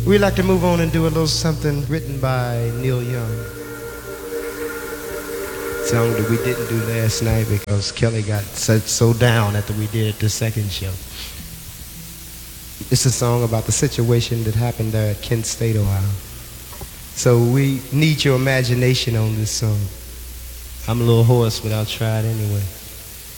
We'd like to move on and do a little something written by Neil Young. Song that we didn't do last night because Kelly got so down after we did the second show. It's a song about the situation that happened there at Kent State, Ohio. So we need your imagination on this song. I'm a little hoarse, but I'll try it anyway.